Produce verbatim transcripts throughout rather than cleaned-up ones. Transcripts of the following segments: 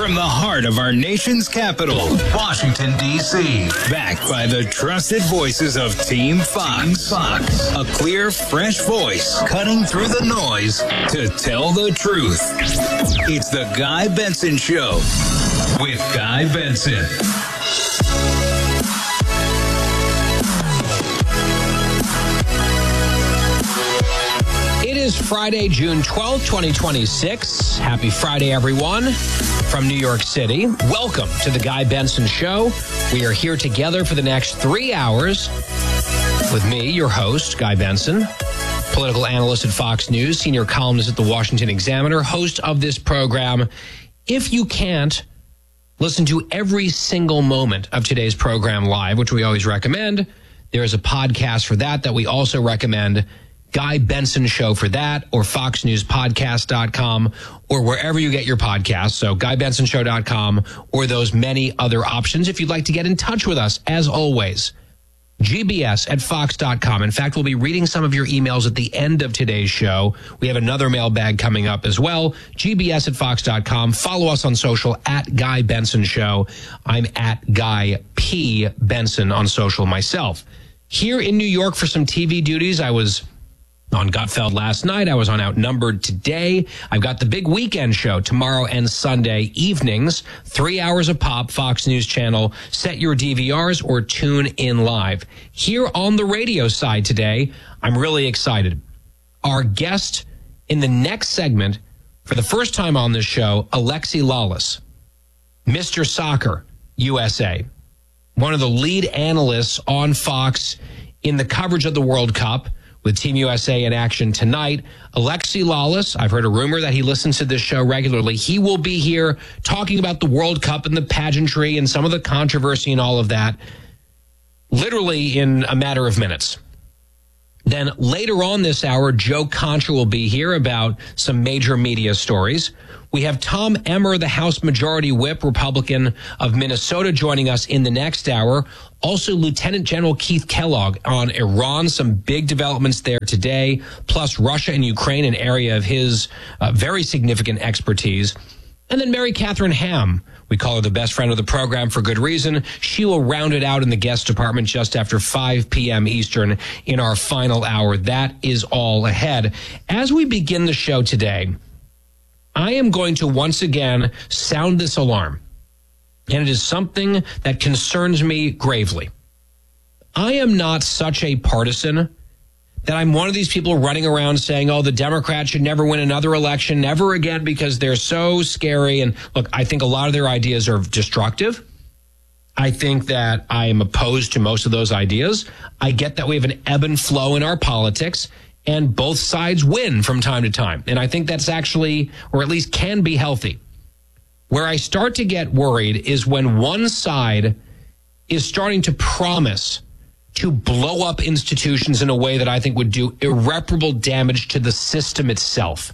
From the heart of our nation's capital, Washington, D C Backed by the trusted voices of Team Fox. Team Fox. A clear, fresh voice cutting through the noise to tell the truth. It's the Guy Benson Show with Guy Benson. It is Friday, June twelfth, twenty twenty-six. Happy Friday, everyone, from New York City. Welcome to the Guy Benson Show. We are here together for the next three hours with me, your host, Guy Benson, political analyst at Fox News, senior columnist at the Washington Examiner, host of this program. If you can't listen to every single moment of today's program live, which we always recommend, there is a podcast for that that we also recommend. Guy Benson Show for that, or fox news podcast dot com, or wherever you get your podcasts. So guy benson show dot com, or those many other options. If you'd like to get in touch with us, as always, G B S at fox dot com. In fact, we'll be reading some of your emails at the end of today's show. We have another mailbag coming up as well. G B S at fox dot com. Follow us on social at Guy Benson Show. I'm at Guy P. Benson on social myself. Here in New York for some T V duties, I was on Gutfeld last night. I was on Outnumbered today. I've got the big weekend show tomorrow and Sunday evenings, three hours a pop, Fox News Channel. Set your D V Rs or tune in live. Here on the radio side today, I'm really excited. Our guest in the next segment, for the first time on this show, Alexi Lalas, Mister Soccer U S A, one of the lead analysts on Fox in the coverage of the World Cup, with Team U S A in action tonight. Alexi Lalas, I've heard a rumor that he listens to this show regularly. He will be here talking about the World Cup and the pageantry and some of the controversy and all of that, literally in a matter of minutes. Then later on this hour, Joe Contra will be here about some major media stories. We have Tom Emmer, the House Majority Whip, Republican of Minnesota, joining us in the next hour. Also, Lieutenant General Keith Kellogg on Iran, some big developments there today, plus Russia and Ukraine, an area of his uh, very significant expertise. And then Mary Catherine Ham, we call her the best friend of the program for good reason. She will round it out in the guest department just after five p.m. Eastern in our final hour. That is all ahead. As we begin the show today, I am going to once again sound this alarm, and it is something that concerns me gravely. I am not such a partisan that I'm one of these people running around saying, oh, the Democrats should never win another election, never again, because they're so scary. And look, I think a lot of their ideas are destructive. I think that I am opposed to most of those ideas. I get that we have an ebb and flow in our politics, and both sides win from time to time. And I think that's actually, or at least can be, healthy. Where I start to get worried is when one side is starting to promise to blow up institutions in a way that I think would do irreparable damage to the system itself.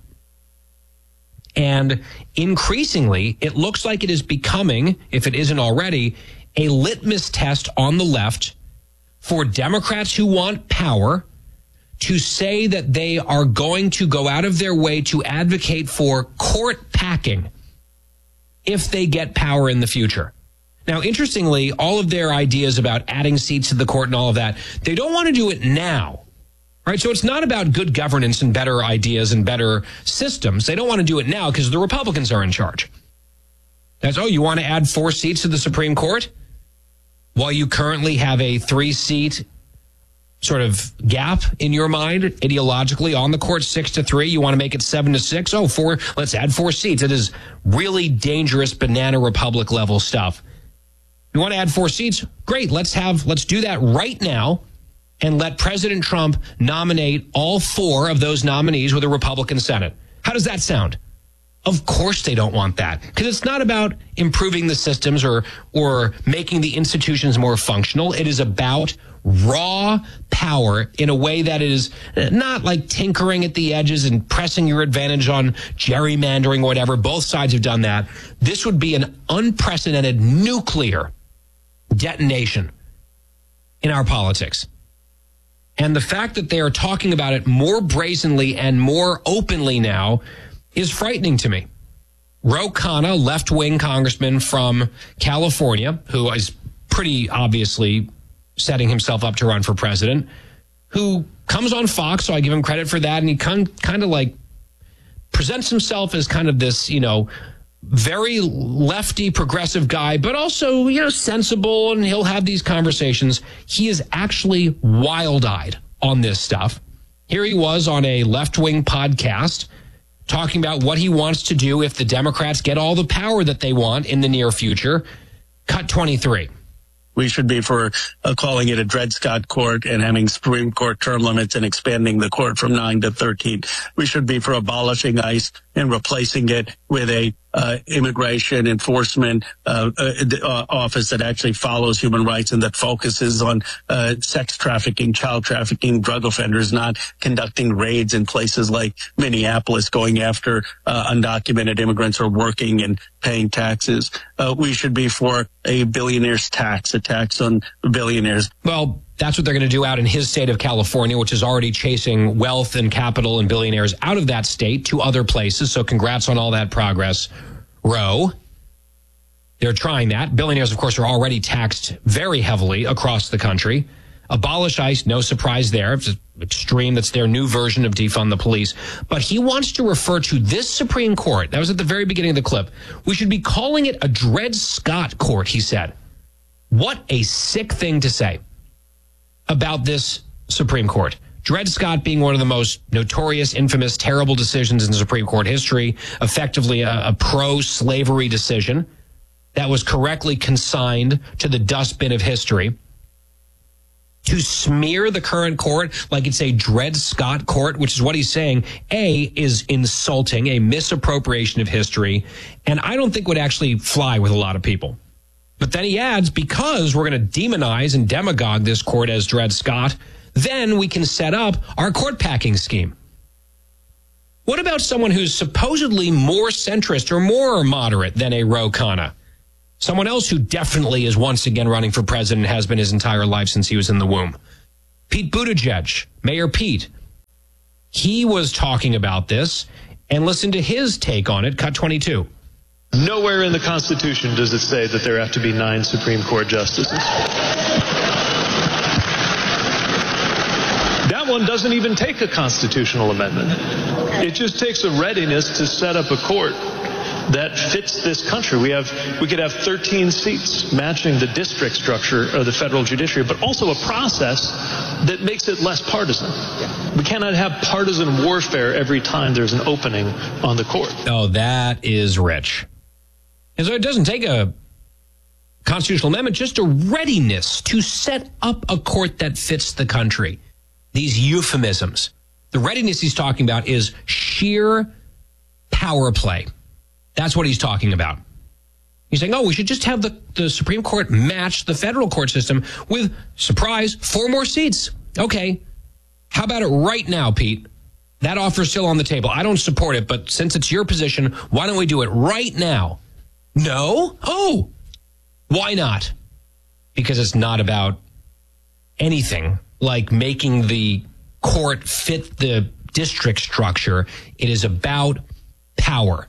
And increasingly, it looks like it is becoming, if it isn't already, a litmus test on the left for Democrats who want power to say that they are going to go out of their way to advocate for court packing if they get power in the future. Now, interestingly, all of their ideas about adding seats to the court and all of that, they don't want to do it now. Right? So it's not about good governance and better ideas and better systems. They don't want to do it now because the Republicans are in charge. That's, oh, you want to add four seats to the Supreme Court? While you currently have a three-seat sort of gap in your mind ideologically on the court, six to three. You want to make it seven to six. Oh, four. Let's add four seats. It is really dangerous banana republic level stuff. You want to add four seats? Great. Let's have, let's do that right now and let President Trump nominate all four of those nominees with a Republican Senate. How does that sound? Of course they don't want that, because it's not about improving the systems or or making the institutions more functional. It is about raw power in a way that is not like tinkering at the edges and pressing your advantage on gerrymandering or whatever. Both sides have done that. This would be an unprecedented nuclear detonation in our politics. And the fact that they are talking about it more brazenly and more openly now is frightening to me. Ro Khanna, left-wing congressman from California, who is pretty obviously setting himself up to run for president, who comes on Fox, so I give him credit for that, and he kind of like presents himself as kind of this, you know, very lefty, progressive guy, but also, you know, sensible, and he'll have these conversations. He is actually wild-eyed on this stuff. Here he was on a left-wing podcast talking about what he wants to do if the Democrats get all the power that they want in the near future. Cut twenty-three. We should be for uh, calling it a Dred Scott court and having Supreme Court term limits and expanding the court from nine to thirteen. We should be for abolishing ICE and replacing it with a uh, immigration enforcement uh, uh, office that actually follows human rights and that focuses on uh, sex trafficking, child trafficking, drug offenders, not conducting raids in places like Minneapolis, going after uh, undocumented immigrants who are working and paying taxes. Uh, we should be for a billionaire's tax, a tax on billionaires. Well, that's what they're going to do out in his state of California, which is already chasing wealth and capital and billionaires out of that state to other places. So congrats on all that progress, Ro. They're trying that. Billionaires, of course, are already taxed very heavily across the country. Abolish ICE, no surprise there. It's extreme. That's their new version of defund the police. But he wants to refer to this Supreme Court. That was at the very beginning of the clip. We should be calling it a Dred Scott court, he said. What a sick thing to say about this Supreme Court. Dred Scott being one of the most notorious, infamous, terrible decisions in Supreme Court history, effectively a, a pro-slavery decision that was correctly consigned to the dustbin of history. To smear the current court like it's a Dred Scott court, which is what he's saying, A, is insulting, a misappropriation of history, and I don't think would actually fly with a lot of people. But then he adds, because we're going to demonize and demagogue this court as Dred Scott, then we can set up our court packing scheme. What about someone who's supposedly more centrist or more moderate than a Ro Khanna? Someone else who definitely is once again running for president, has been his entire life since he was in the womb. Pete Buttigieg, Mayor Pete. He was talking about this, and listen to his take on it. Cut twenty-two. Nowhere in the Constitution does it say that there have to be nine Supreme Court justices. That one doesn't even take a constitutional amendment. It just takes a readiness to set up a court that fits this country. We have, we could have thirteen seats matching the district structure of the federal judiciary, but also a process that makes it less partisan. Yeah. We cannot have partisan warfare every time there's an opening on the court. Oh, that is rich. And so it doesn't take a constitutional amendment, just a readiness to set up a court that fits the country. These euphemisms. The readiness he's talking about is sheer power play. That's what he's talking about. He's saying, oh, we should just have the, the Supreme Court match the federal court system with, surprise, four more seats. Okay. How about it right now, Pete? That offer's still on the table. I don't support it, but since it's your position, why don't we do it right now? No? Oh, why not? Because it's not about anything like making the court fit the district structure. It is about power.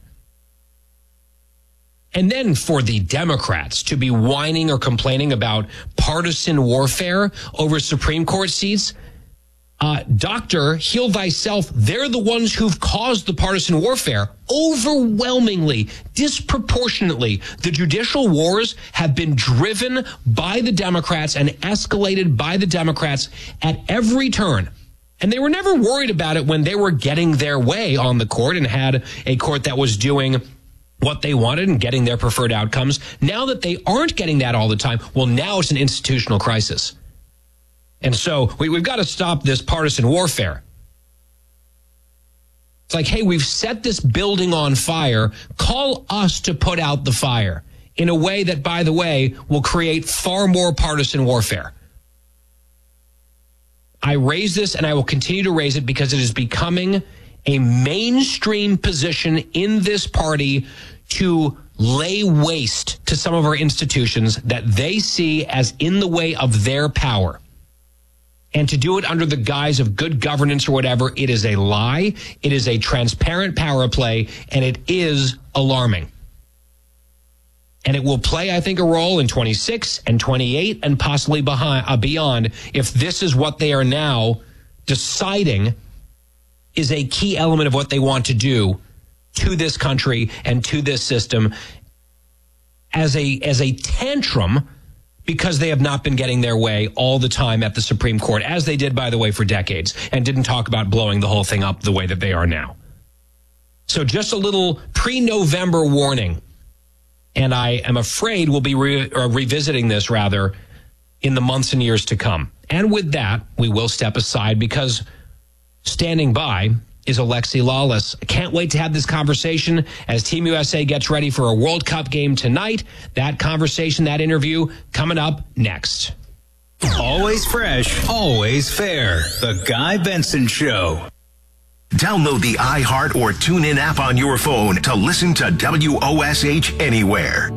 And then for the Democrats to be whining or complaining about partisan warfare over Supreme Court seats, uh, Doctor Heal Thyself, they're the ones who've caused the partisan warfare. Overwhelmingly, disproportionately, the judicial wars have been driven by the Democrats and escalated by the Democrats at every turn. And they were never worried about it when they were getting their way on the court and had a court that was doing what they wanted and getting their preferred outcomes. Now that they aren't getting that all the time, well, now it's an institutional crisis. And so we, we've got to stop this partisan warfare. It's like, hey, we've set this building on fire. Call us to put out the fire in a way that, by the way, will create far more partisan warfare. I raise this and I will continue to raise it because it is becoming a mainstream position in this party to lay waste to some of our institutions that they see as in the way of their power. and to do it under the guise of good governance or whatever, it is a lie. It is a transparent power play, and it is alarming. And it will play, I think, a role in twenty-six and twenty-eight and possibly behind, uh, beyond if this is what they are now deciding is a key element of what they want to do to this country and to this system as a as a tantrum because they have not been getting their way all the time at the Supreme Court, as they did, by the way, for decades, and didn't talk about blowing the whole thing up the way that they are now. So just a little pre-November warning. And I am afraid we'll be re- or revisiting this, rather, in the months and years to come. And with that, we will step aside because standing by is Alexi Lawless. I can't wait to have this conversation as Team U S A gets ready for a World Cup game tonight. That conversation, that interview, coming up next. Always fresh, always fair. The Guy Benson Show. Download the iHeart or TuneIn app on your phone to listen to W O S H anywhere.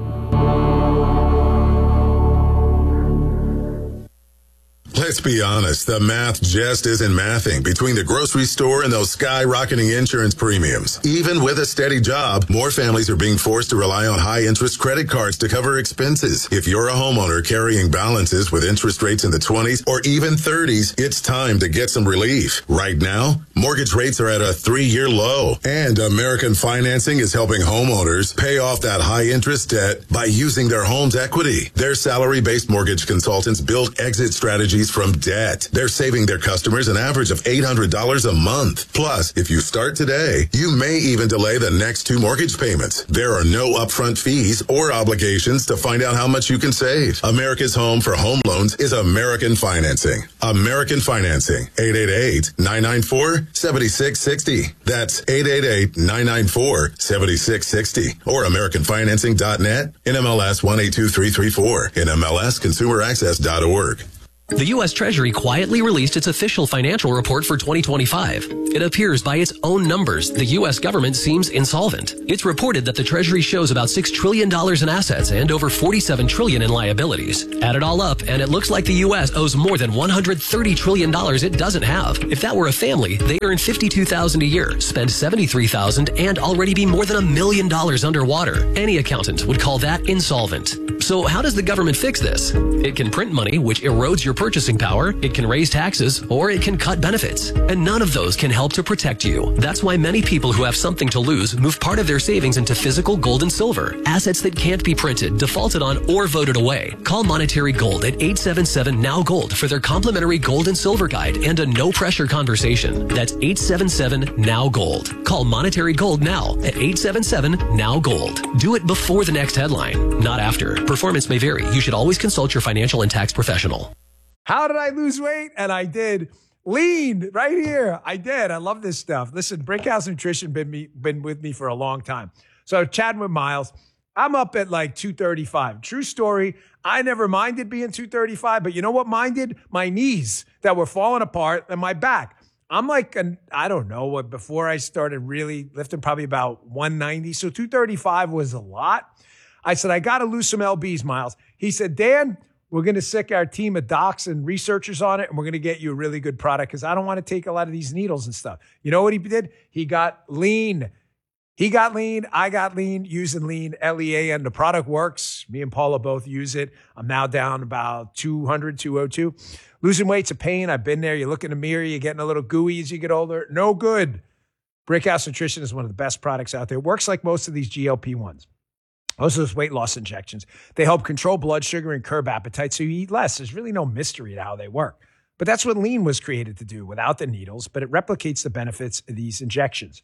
Let's be honest, the math just isn't mathing between the grocery store and those skyrocketing insurance premiums. Even with a steady job, more families are being forced to rely on high-interest credit cards to cover expenses. If you're a homeowner carrying balances with interest rates in the twenties or even thirties, it's time to get some relief. Right now, mortgage rates are at a three-year low, and American Financing is helping homeowners pay off that high-interest debt by using their home's equity. Their salary-based mortgage consultants build exit strategies from debt. They're saving their customers an average of eight hundred dollars a month. Plus, if you start today, you may even delay the next two mortgage payments. There are no upfront fees or obligations to find out how much you can save. America's home for home loans is American Financing. American Financing. eight eight eight, nine nine four, seven six six zero. That's eight eight eight, nine nine four, seven six six zero. Or American Financing dot net. N M L S one eight two three three four. N M L S consumer access dot org. The U S Treasury quietly released its official financial report for twenty twenty-five. It appears by its own numbers, the U S government seems insolvent. It's reported that the Treasury shows about six trillion dollars in assets and over forty-seven trillion dollars in liabilities. Add it all up, and it looks like the U S owes more than one hundred thirty trillion dollars it doesn't have. If that were a family, they earn fifty-two thousand dollars a year, spend seventy-three thousand dollars, and already be more than a million dollars underwater. Any accountant would call that insolvent. So how does the government fix this? It can print money, which erodes your purchasing power, it can raise taxes, or it can cut benefits. And none of those can help to protect you. That's why many people who have something to lose move part of their savings into physical gold and silver, assets that can't be printed, defaulted on, or voted away. Call Monetary Gold at eight seven seven, N O W Gold for their complimentary gold and silver guide and a no-pressure conversation. That's eight seven seven, N O W Gold. Call Monetary Gold now at eight seven seven, N O W Gold. Do it before the next headline, not after. Performance may vary. You should always consult your financial and tax professional. How did I lose weight? And I did. Lean right here. I did. I love this stuff. Listen, Brickhouse Nutrition been me been with me for a long time. So chatting with Miles, I'm up at like two thirty-five. True story. I never minded being two thirty-five, but you know what minded? My knees that were falling apart and my back. I'm like, an, I don't know what, before I started really lifting, probably about one ninety. So two thirty-five was a lot. I said, I got to lose some L Bs, Miles. He said, Dan, we're going to sick our team of docs and researchers on it, and we're going to get you a really good product because I don't want to take a lot of these needles and stuff. You know what he did? He got lean. He got lean. I got lean using lean, L E A N. The product works. Me and Paula both use it. I'm now down about two hundred, two oh two. Losing weight's a pain. I've been there. You look in the mirror, you're getting a little gooey as you get older. No good. Brickhouse Nutrition is one of the best products out there. It works like most of these G L P ones. Most of those weight loss injections. They help control blood sugar and curb appetite so you eat less. There's really no mystery to how they work. But that's what lean was created to do without the needles, but it replicates the benefits of these injections.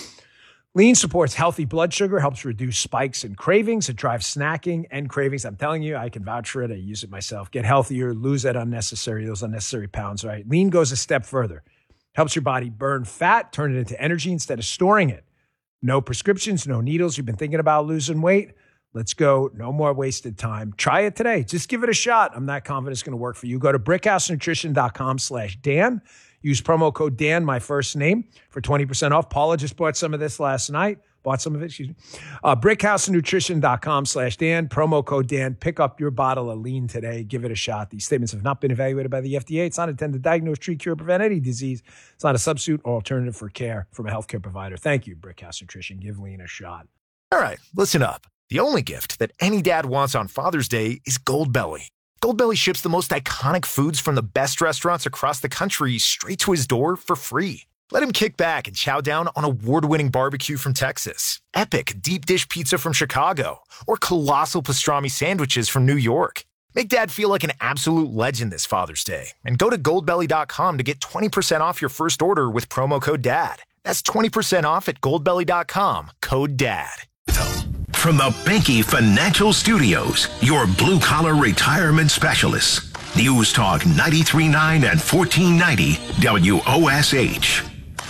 Lean supports healthy blood sugar, helps reduce spikes and cravings. It drives snacking and cravings. I'm telling you, I can vouch for it. I use it myself. Get healthier, lose that unnecessary, those unnecessary pounds, right? Lean goes a step further. Helps your body burn fat, turn it into energy instead of storing it. No prescriptions, no needles. You've been thinking about losing weight? Let's go. No more wasted time. Try it today. Just give it a shot. I'm not confident it's going to work for you. Go to brickhousenutrition.com slash Dan. Use promo code Dan, my first name, for twenty percent off. Paula just bought some of this last night. Bought some of it, excuse me. Uh, brickhousenutrition.com slash Dan, promo code Dan. Pick up your bottle of lean today. Give it a shot. These statements have not been evaluated by the F D A. It's not intended to diagnose, treat, cure, prevent any disease. It's not a substitute or alternative for care from a healthcare provider. Thank you, Brickhouse Nutrition. Give lean a shot. All right, listen up. The only gift that any dad wants on Father's Day is Goldbelly. Goldbelly ships the most iconic foods from the best restaurants across the country straight to his door for free. Let him kick back and chow down on award-winning barbecue from Texas, epic deep dish pizza from Chicago, or colossal pastrami sandwiches from New York. Make Dad feel like an absolute legend this Father's Day and go to goldbelly dot com to get twenty percent off your first order with promo code DAD. That's twenty percent off at goldbelly dot com, code DAD. From the Banky Financial Studios, your blue-collar retirement specialists. News Talk ninety-three point nine and fourteen ninety W O S H.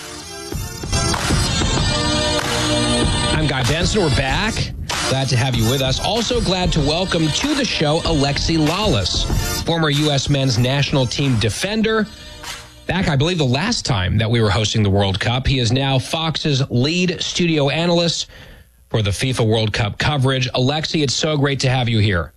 I'm Guy Benson. We're back. Glad to have you with us. Also glad to welcome to the show Alexi Lalas, former U S men's national team defender. Back, I believe, the last time that we were hosting the World Cup. He is now Fox's lead studio analyst for the FIFA World Cup coverage. Alexi, it's so great to have you here.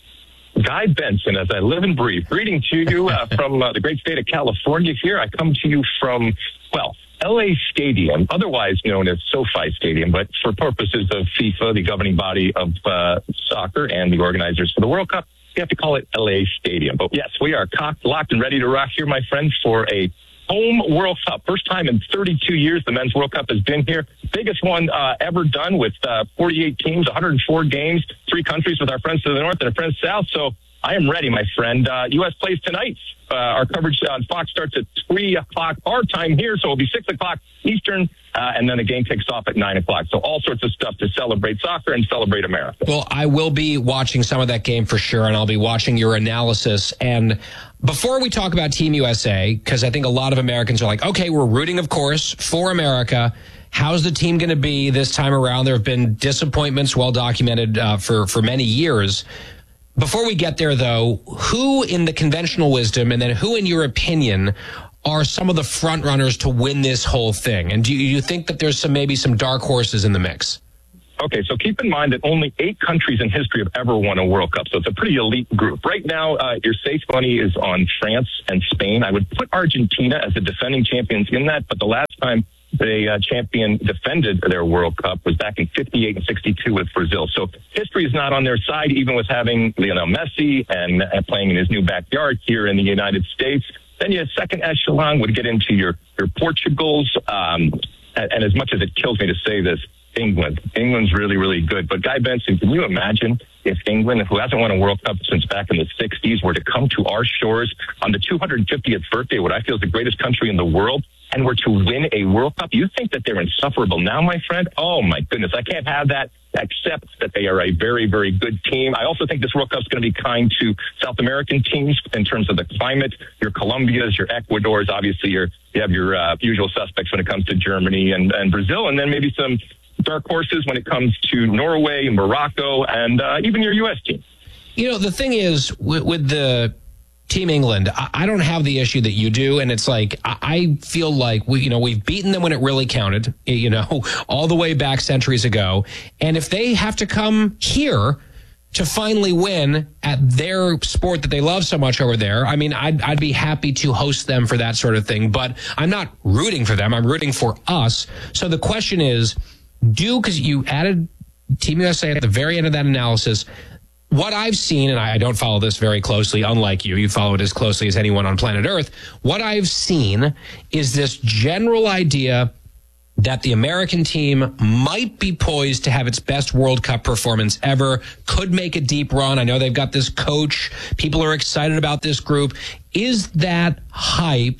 Guy Benson, as I live and breathe. Greeting to you uh, from uh, the great state of California here. I come to you from, well, L A Stadium, otherwise known as SoFi Stadium, but for purposes of FIFA, the governing body of uh, soccer and the organizers for the World Cup, you have to call it L A Stadium. But yes, we are cocked, locked, and ready to rock here, my friends, for a home World Cup. First time in thirty-two years the Men's World Cup has been here. Biggest one uh, ever done with uh, forty-eight teams, one hundred four games, three countries with our friends to the north and our friends south. So I am ready, my friend. Uh, U S plays tonight. Uh, our coverage on Fox starts at three o'clock our time here, so it'll be six o'clock Eastern, uh, and then the game kicks off at nine o'clock. So all sorts of stuff to celebrate soccer and celebrate America. Well, I will be watching some of that game for sure, and I'll be watching your analysis. And before we talk about Team U S A, because I think a lot of Americans are like, okay, we're rooting, of course, for America. How's the team going to be this time around? There have been disappointments, well documented uh, for, for many years. Before we get there, though, who in the conventional wisdom and then who, in your opinion, are some of the front runners to win this whole thing? And do you, you think that there's some maybe some dark horses in the mix? Okay, so keep in mind that only eight countries in history have ever won a World Cup, so it's a pretty elite group. Right now, uh, your safe money is on France and Spain. I would put Argentina as the defending champions in that, but the last time the uh, champion defended their World Cup was back in fifty-eight and sixty-two with Brazil. So history is not on their side, even with having Lionel Messi and uh, playing in his new backyard here in the United States. Then your second echelon would get into your, your Portugals. Um, and, and as much as it kills me to say this, England. England's really, really good. But Guy Benson, can you imagine if England, who hasn't won a World Cup since back in the sixties, were to come to our shores on the two hundred fiftieth birthday, what I feel is the greatest country in the world, and were to win a World Cup? You think that they're insufferable now, my friend? Oh, my goodness. I can't have that, except that they are a very, very good team. I also think this World Cup is going to be kind to South American teams in terms of the climate. Your Colombias, your Ecuadors, obviously your, you have your uh, usual suspects when it comes to Germany and, and Brazil, and then maybe some dark horses when it comes to Norway, Morocco, and uh, even your U S team. You know, the thing is, with, with the Team England, I, I don't have the issue that you do, and it's like, I, I feel like, we, you know, we've beaten them when it really counted, you know, all the way back centuries ago, and if they have to come here to finally win at their sport that they love so much over there, I mean, I'd, I'd be happy to host them for that sort of thing, but I'm not rooting for them, I'm rooting for us. So the question is, do, because you added Team U S A at the very end of that analysis, what I've seen, and I don't follow this very closely, unlike you, you follow it as closely as anyone on planet Earth, what I've seen is this general idea that the American team might be poised to have its best World Cup performance ever, could make a deep run. I know they've got this coach. People are excited about this group. Is that hype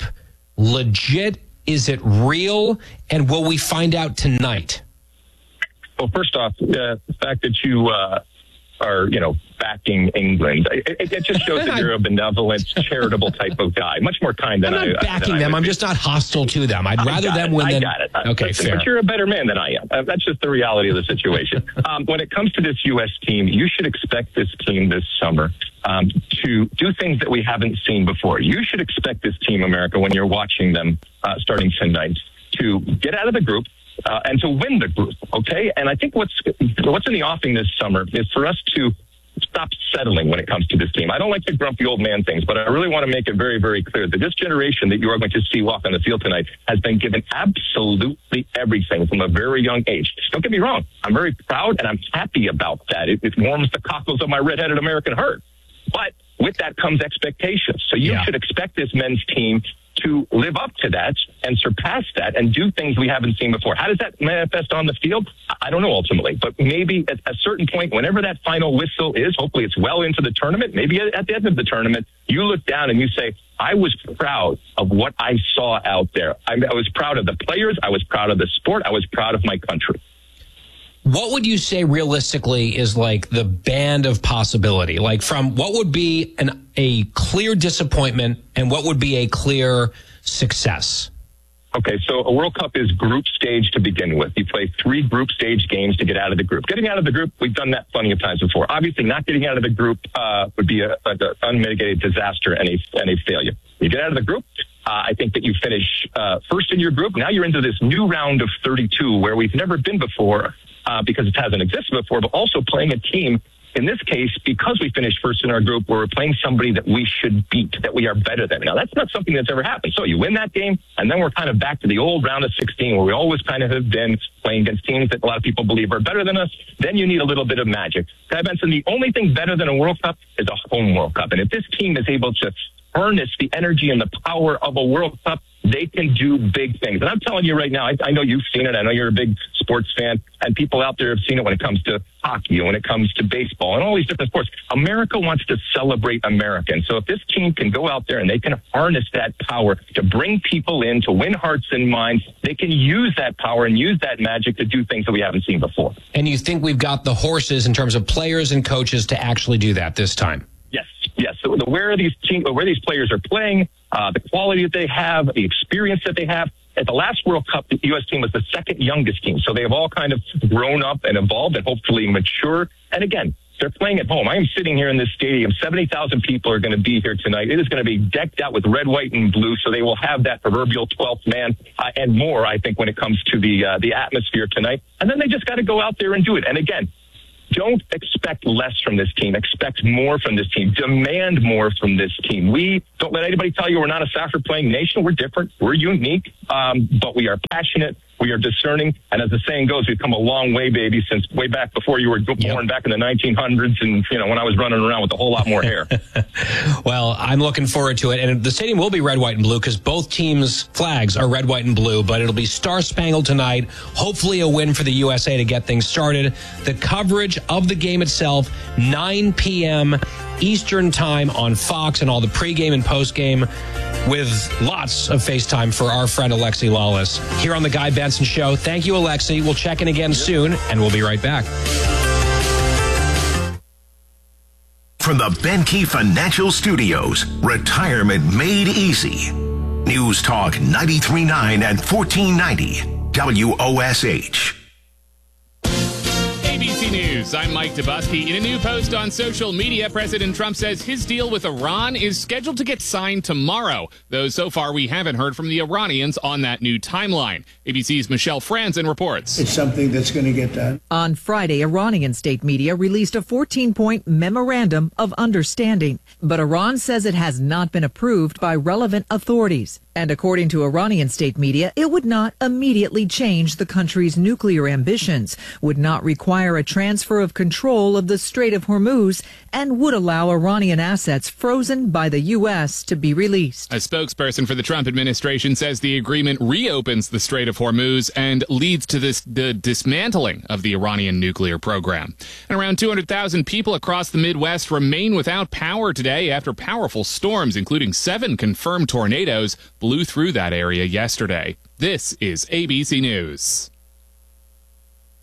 legit? Is it real? And will we find out tonight? Well, first off, uh, the fact that you uh, are, you know, backing England, it, it just shows that you're a benevolent, charitable type of guy. Much more kind than I. I'm not I, backing them. I'm just not hostile to them. I'd rather them it. win I than. got it. Okay, Listen, fair. But you're a better man than I am. Uh, that's just the reality of the situation. um, when it comes to this U S team, you should expect this team this summer um, to do things that we haven't seen before. You should expect this team, America, when you're watching them uh, starting tonight, to get out of the group, uh, and to win the group, okay? And I think what's what's in the offing this summer is for us to stop settling when it comes to this team. I don't like the grumpy old man things, but I really want to make it very, very clear that this generation that you are going to see walk on the field tonight has been given absolutely everything from a very young age. Don't get me wrong. I'm very proud and I'm happy about that. It, it warms the cockles of my redheaded American heart. But with that comes expectations. So you yeah. should expect this men's team to live up to that and surpass that and do things we haven't seen before. How does that manifest on the field? I don't know ultimately, but maybe at a certain point, whenever that final whistle is, hopefully it's well into the tournament, maybe at the end of the tournament, you look down and you say, I was proud of what I saw out there. I, I was proud of the players. I was proud of the sport. I was proud of my country. What would you say realistically is like the band of possibility? Like from what would be an, a clear disappointment and what would be a clear success? Okay, so a World Cup is group stage to begin with. You play three group stage games to get out of the group. Getting out of the group, we've done that plenty of times before. Obviously, not getting out of the group uh, would be an unmitigated disaster and a, and a failure. You get out of the group, uh, I think that you finish uh, first in your group. Now you're into this new round of thirty-two where we've never been before. Uh, because it hasn't existed before, but also playing a team, in this case, because we finished first in our group, we're playing somebody that we should beat, that we are better than. Now, that's not something that's ever happened. So you win that game, and then we're kind of back to the old round of sixteen, where we always kind of have been playing against teams that a lot of people believe are better than us. Then you need a little bit of magic. Guy Benson, the only thing better than a World Cup is a home World Cup. And if this team is able to harness the energy and the power of a World Cup, they can do big things. And I'm telling you right now, I, I know you've seen it. I know you're a big sports fan, and people out there have seen it when it comes to hockey, when it comes to baseball, and all these different sports. America wants to celebrate Americans. So if this team can go out there and they can harness that power to bring people in, to win hearts and minds, they can use that power and use that magic to do things that we haven't seen before. And you think we've got the horses in terms of players and coaches to actually do that this time? Yes, yes. So the, where these team, where these players are playing, uh, the quality that they have, the experience that they have. At the last World Cup, the U S team was the second youngest team. So they have all kind of grown up and evolved and hopefully mature. And again, they're playing at home. I am sitting here in this stadium. seventy thousand people are going to be here tonight. It is going to be decked out with red, white, and blue. So they will have that proverbial twelfth man uh, and more, I think, when it comes to the uh, the atmosphere tonight. And then they just got to go out there and do it. And again, don't expect less from this team. Expect more from this team. Demand more from this team. We don't let anybody tell you we're not a soccer-playing nation. We're different. We're unique, um, but we are passionate. We are discerning. And as the saying goes, we've come a long way, baby, since way back before you were born, yep. back in the nineteen hundreds and, you know, when I was running around with a whole lot more hair. Well, I'm looking forward to it. And the stadium will be red, white, and blue because both teams' flags are red, white, and blue, but it'll be star-spangled tonight. Hopefully a win for the U S A to get things started. The coverage of the game itself, nine p.m. Eastern time on Fox, and all the pregame and postgame with lots of FaceTime for our friend Alexi Lawless here on The Guy Benson Show. Thank you, Alexi. We'll check in again soon, and we'll be right back. From the Benke Financial Studios, retirement made easy. News Talk ninety-three point nine and fourteen ninety W O S H. A B C News, I'm Mike Dubusky. In a new post on social media, President Trump says his deal with Iran is scheduled to get signed tomorrow, though so far we haven't heard from the Iranians on that new timeline. A B C's Michelle Franzen reports. It's something that's going to get done. On Friday, Iranian state media released a fourteen-point memorandum of understanding, but Iran says it has not been approved by relevant authorities. And according to Iranian state media, it would not immediately change the country's nuclear ambitions, would not require a transfer of control of the Strait of Hormuz, and would allow Iranian assets frozen by the U S to be released. A spokesperson for the Trump administration says the agreement reopens the Strait of Hormuz and leads to this, the dismantling of the Iranian nuclear program. And around two hundred thousand people across the Midwest remain without power today after powerful storms, including seven confirmed tornadoes, blew through that area yesterday. This is A B C News.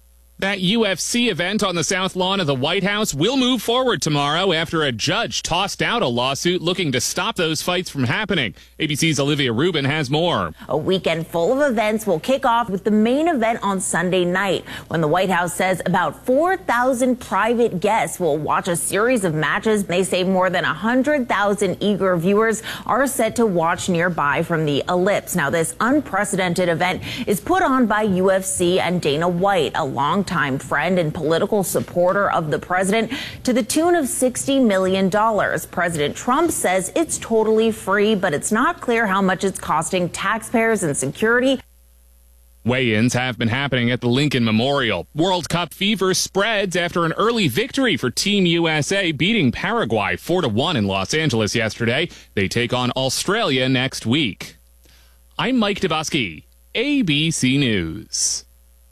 That U F C event on the South Lawn of the White House will move forward tomorrow after a judge tossed out a lawsuit looking to stop those fights from happening. A B C's Olivia Rubin has more. A weekend full of events will kick off with the main event on Sunday night, when the White House says about four thousand private guests will watch a series of matches. They say more than one hundred thousand eager viewers are set to watch nearby from the Ellipse. Now, this unprecedented event is put on by U F C and Dana White, a longtime friend and political supporter of the president, to the tune of sixty million dollars. President Trump says it's totally free, but it's not clear how much it's costing taxpayers and security. Weigh-ins have been happening at the Lincoln Memorial. World Cup fever spreads after an early victory for Team U S A, beating Paraguay four to one in Los Angeles yesterday. They take on Australia next week. I'm Mike Dubosky, A B C News.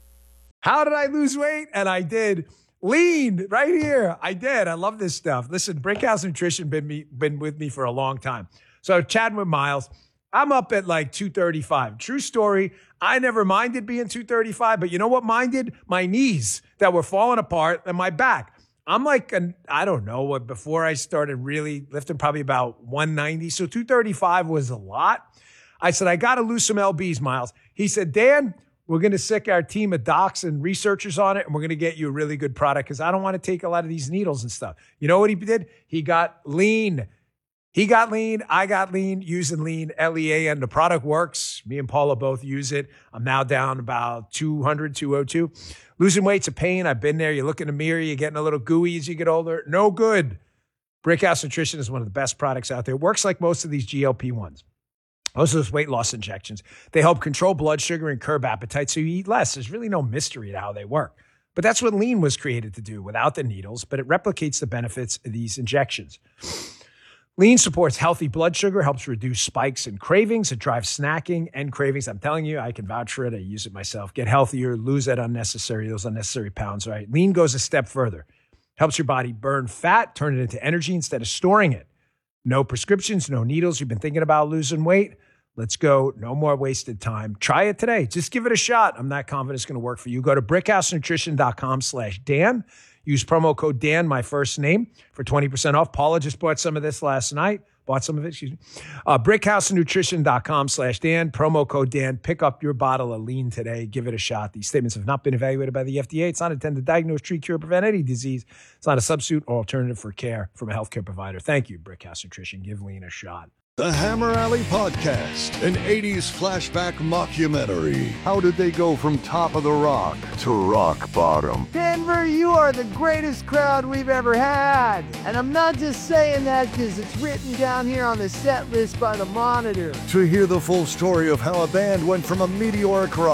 How did I lose weight? And I did. Lean right here. I did. I love this stuff. Listen, Brickhouse Nutrition been me been with me for a long time. So chatting with Miles, I'm up at like two thirty-five. True story. I never minded being two thirty-five, but you know what minded? My knees that were falling apart and my back. I'm like, an, I don't know what, before I started really lifting, probably about one ninety. So two thirty-five was a lot. I said, I got to lose some L Bs, Miles. He said, Dan, we're going to sick our team of docs and researchers on it, and we're going to get you a really good product because I don't want to take a lot of these needles and stuff. You know what he did? He got lean. He got lean. I got lean using lean, L E A N. The product works. Me and Paula both use it. I'm now down about two hundred, two oh two. Losing weight's a pain. I've been there. You look in the mirror, you're getting a little gooey as you get older. No good. Brickhouse Nutrition is one of the best products out there. It works like most of these G L P ones. Most of those weight loss injections. They help control blood sugar and curb appetite so you eat less. There's really no mystery to how they work. But that's what lean was created to do without the needles, but it replicates the benefits of these injections. Lean supports healthy blood sugar, helps reduce spikes and cravings. It drives snacking and cravings. I'm telling you, I can vouch for it. I use it myself. Get healthier, lose that unnecessary, those unnecessary pounds, right? Lean goes a step further. Helps your body burn fat, turn it into energy instead of storing it. No prescriptions, no needles. You've been thinking about losing weight? Let's go. No more wasted time. Try it today. Just give it a shot. I'm not confident it's going to work for you. Go to brickhousenutrition.com slash Dan. Use promo code Dan, my first name, for twenty percent off. Paula just bought some of this last night. Bought some of it, excuse me. Uh, brickhousenutrition.com slash Dan. Promo code Dan. Pick up your bottle of lean today. Give it a shot. These statements have not been evaluated by the F D A. It's not intended to diagnose, treat, cure, prevent any disease. It's not a substitute or alternative for care from a healthcare provider. Thank you, Brickhouse Nutrition. Give lean a shot. The Hammer Alley Podcast, an eighties flashback mockumentary. How did they go from top of the rock to rock bottom? Denver, you are the greatest crowd we've ever had. And I'm not just saying that because it's written down here on the set list by the Monitor. To hear the full story of how a band went from a meteoric rise